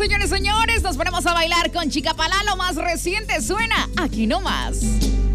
señores, señores, nos ponemos a bailar con Chica Palá, lo más reciente suena aquí nomás.